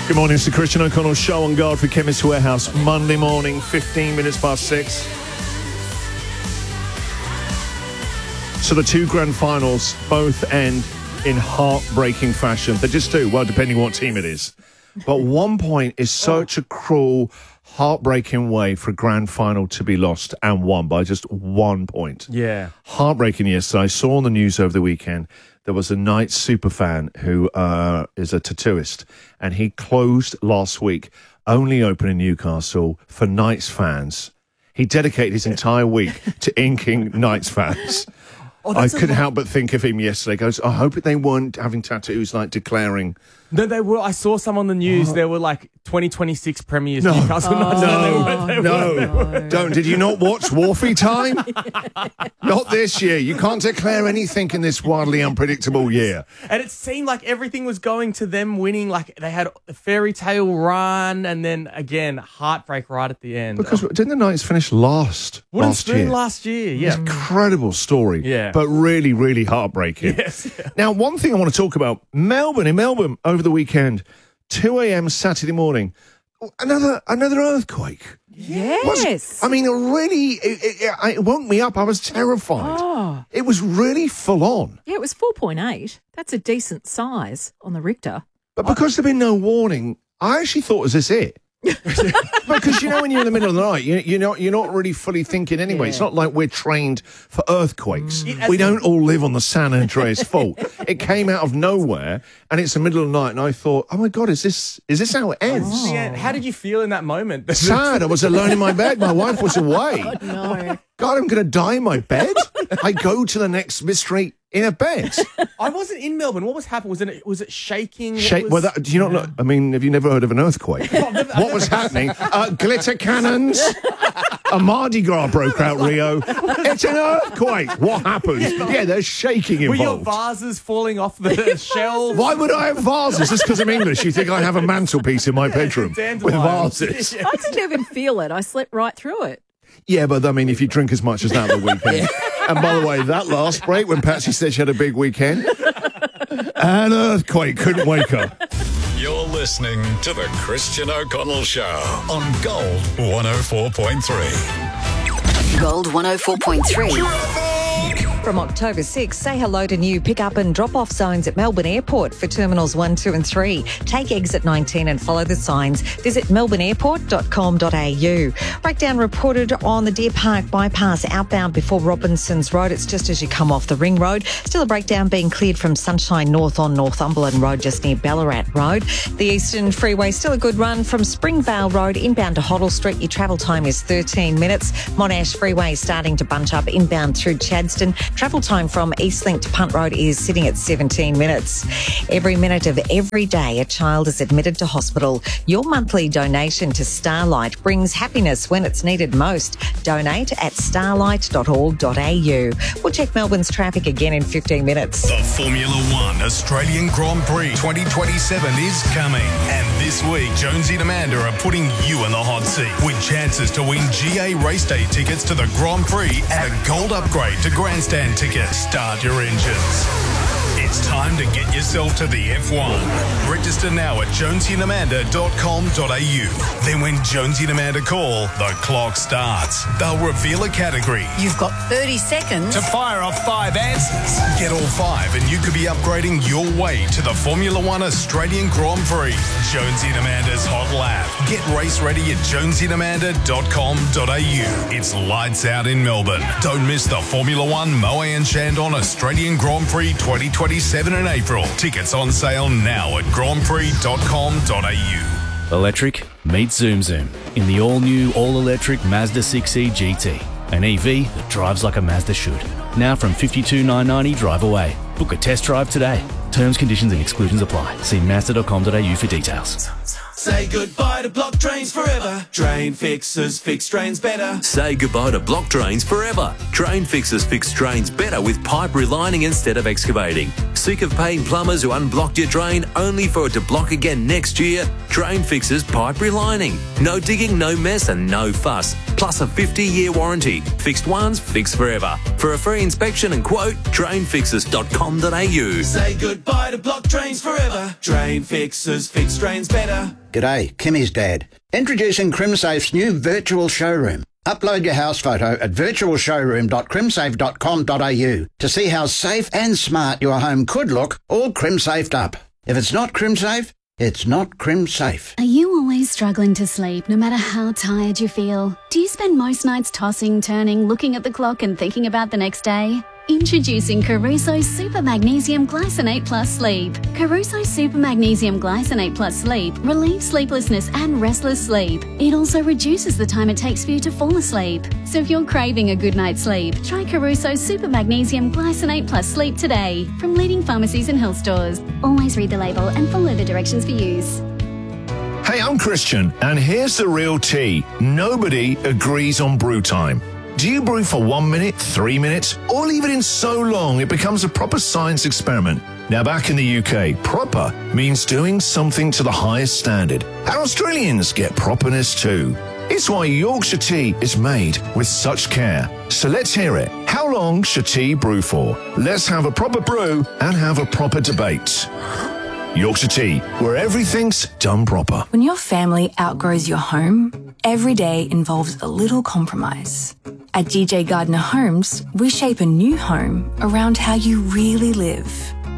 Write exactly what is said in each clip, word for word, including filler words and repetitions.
Good morning, it's the Christian O'Connell Show on Guard for Chemist Warehouse. Monday morning, fifteen minutes past six. So the two grand finals both end in heartbreaking fashion. They just do, well, depending on what team it is. But one point is such a cruel, heartbreaking way for a grand final to be lost and won by just one point. Yeah. Heartbreaking yesterday. I saw on the news over the weekend there was a Knights superfan who uh, is a tattooist, and he closed last week, only open in Newcastle for Knights fans. He dedicated his entire week to inking Knights fans. Oh, I couldn't help but think of him yesterday. Goes, I hope they weren't having tattoos like declaring. No, they were. I saw some on the news. Oh. There were like twenty twenty-six premiers. No, Newcastle oh. Knights. no, they were, they no, were, they were. Don't. Did you not watch Wharfie Time? Not this year. You can't declare anything in this wildly unpredictable year. And it seemed like everything was going to them winning. Like they had a fairy tale run, and then again heartbreak right at the end. Because oh. didn't the Knights finish last Wooden last spoon year? Last year, yeah. Incredible story. Yeah. But really, really heartbreaking. Yes. Now, one thing I want to talk about, Melbourne, in Melbourne over the weekend, two a.m. Saturday morning, another another earthquake. Yes. Was, I mean, it really, it, it, it woke me up. I was terrified. Oh. It was really full on. Yeah, it was four point eight. That's a decent size on the Richter. But because there'd been no warning, I actually thought, was this it? Because, you know, when you're in the middle of the night, you, you're, not, you're not really fully thinking anyway. Yeah. It's not like we're trained for earthquakes. Mm. We don't all live on the San Andreas Fault. It came out of nowhere, and it's the middle of the night, and I thought, oh, my God, is this is this how it ends? Oh. Yeah. How did you feel in that moment? Sad. I was alone in my bed. My wife was away. Oh, no. God, I'm going to die in my bed? I go to the next mystery in a bed. I wasn't in Melbourne. What was happening? Was it was it shaking? Shake, was... Well, that, do you not know? I mean, have you never heard of an earthquake? never, what was happening? Uh, glitter cannons. A Mardi Gras broke out, Rio. It's an earthquake. What happened? Yeah, there's shaking involved. Were your vases falling off the shelves? Why would I have vases? Just because I'm English, you think I have a mantelpiece in my bedroom with vases? I didn't even feel it. I slept right through it. Yeah, but I mean, if you drink as much as that the weekend. Yeah. And by the way, that last break, when Patsy said she had a big weekend, an earthquake couldn't wake her. You're listening to the Christian O'Connell Show on Gold one oh four point three. Gold one oh four point three. From October sixth, say hello to new pick-up and drop-off zones at Melbourne Airport for Terminals one, two and three. Take exit nineteen and follow the signs. Visit melbourne airport dot com dot a u. Breakdown reported on the Deer Park bypass outbound before Robinsons Road. It's just as you come off the Ring Road. Still a breakdown being cleared from Sunshine North on Northumberland Road just near Ballarat Road. The Eastern Freeway still a good run from Springvale Road inbound to Hoddle Street. Your travel time is thirteen minutes. Monash Freeway starting to bunch up inbound through Chadstone. Travel time from Eastlink to Punt Road is sitting at seventeen minutes. Every minute of every day, a child is admitted to hospital. Your monthly donation to Starlight brings happiness when it's needed most. Donate at starlight dot org dot a u. We'll check Melbourne's traffic again in fifteen minutes. The Formula One Australian Grand Prix twenty twenty-seven is coming. And this week, Jonesy and Amanda are putting you in the hot seat with chances to win G A Race Day tickets to the Grand Prix and a gold upgrade to Grandstand tickets. Start your engines. It's time to get yourself to the F one. Register now at jonesy and amanda dot com dot a u. Then when Jonesy and Amanda call, the clock starts. They'll reveal a category. You've got thirty seconds to fire off five answers. Get all five and you could be upgrading your way to the Formula One Australian Grand Prix. Jonesy and Amanda's Hot Lap. Get race ready at jonesy and amanda dot com dot a u. It's lights out in Melbourne. Don't miss the Formula One Moe and Chandon Australian Grand Prix twenty twenty-seven in April. Tickets on sale now at grand prix dot com dot a u. Electric meets Zoom Zoom in the all-new, all-electric Mazda six E G T. An E V that drives like a Mazda should. Now from fifty-two thousand nine hundred ninety drive away. Book a test drive today. Terms, conditions and exclusions apply. See mazda dot com dot a u for details. Say goodbye to block drains forever. Drain fixers fix drains better. Say goodbye to block drains forever. Drain fixers fix drains better with pipe relining instead of excavating. Sick of paying plumbers who unblocked your drain only for it to block again next year? Drain fixers pipe relining. No digging, no mess and no fuss. plus a fifty-year warranty. Fixed once, fixed forever. For a free inspection and quote, drain fixers dot com dot a u. Say goodbye to block drains forever. Drain Fixers, fix drains better. G'day, Kimmy's dad. Introducing CrimSafe's new virtual showroom. Upload your house photo at virtual showroom dot crimsafe dot com dot a u to see how safe and smart your home could look, all CrimSafed up. If it's not CrimSafe, it's not CrimSafe. Are you always struggling to sleep no matter how tired you feel? Do you spend most nights tossing, turning, looking at the clock and thinking about the next day? Introducing Caruso Super Magnesium Glycinate Plus Sleep. Caruso Super Magnesium Glycinate Plus Sleep relieves sleeplessness and restless sleep. It also reduces the time it takes for you to fall asleep. So if you're craving a good night's sleep, try Caruso Super Magnesium Glycinate Plus Sleep today from leading pharmacies and health stores. Always read the label and follow the directions for use. Hey, I'm Christian, and here's the real tea. Nobody agrees on brew time. Do you brew for one minute, three minutes, or leave it in so long it becomes a proper science experiment? Now, back in the U K, proper means doing something to the highest standard. And Australians get properness too. It's why Yorkshire tea is made with such care. So let's hear it. How long should tea brew for? Let's have a proper brew and have a proper debate. Yorkshire Tea, where everything's done proper. When your family outgrows your home, every day involves a little compromise. At G J Gardner Homes, we shape a new home around how you really live.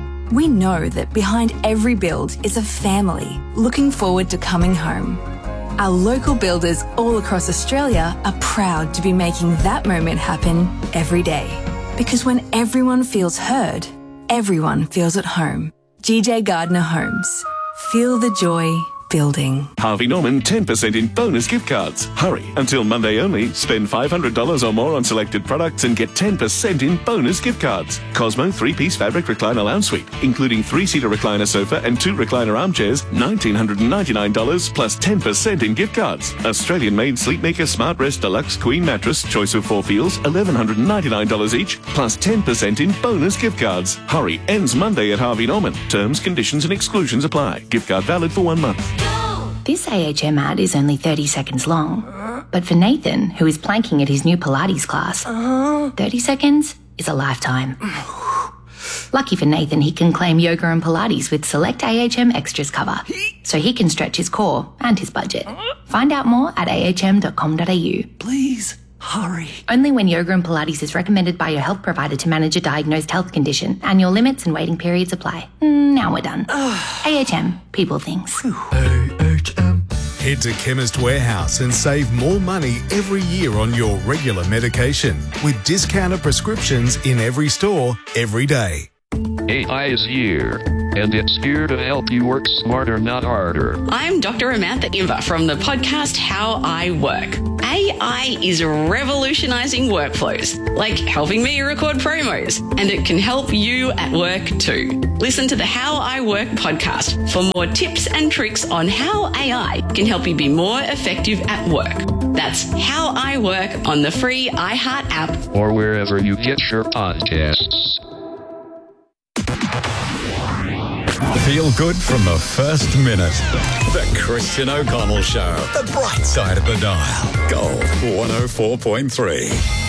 We know that behind every build is a family looking forward to coming home. Our local builders all across Australia are proud to be making that moment happen every day. Because when everyone feels heard, everyone feels at home. G J Gardner Homes. Feel the joy building. Harvey Norman ten percent in bonus gift cards. Hurry, until Monday only. Spend five hundred dollars or more on selected products and get ten percent in bonus gift cards. Cosmo three-piece fabric recliner lounge suite, including three-seater recliner sofa and two recliner armchairs, one thousand nine hundred ninety-nine dollars plus ten percent in gift cards. Australian-made Sleepmaker Smart Rest Deluxe Queen Mattress, choice of four feels, one thousand one hundred ninety-nine dollars each, plus ten percent in bonus gift cards. Hurry, ends Monday at Harvey Norman. Terms, conditions and exclusions apply. Gift card valid for one month. This A H M ad is only thirty seconds long, but for Nathan, who is planking at his new Pilates class, thirty seconds is a lifetime. Lucky for Nathan, he can claim yoga and Pilates with select A H M extras cover, so he can stretch his core and his budget. Find out more at a h m dot com dot a u. Please, hurry. Only when yoga and Pilates is recommended by your health provider to manage a diagnosed health condition. Annual limits and waiting periods apply. Now we're done. A H M, people things. Head to Chemist Warehouse and save more money every year on your regular medication with discounted prescriptions in every store, every day. A I is here, and it's here to help you work smarter, not harder. I'm Doctor Amantha Imber from the podcast How I Work. A I is revolutionizing workflows, like helping me record promos, and it can help you at work too. Listen to the How I Work podcast for more tips and tricks on how A I can help you be more effective at work. That's How I Work on the free iHeart app or wherever you get your podcasts. Feel good from the first minute. The Christian O'Connell Show. The bright side of the dial. Gold one oh four point three.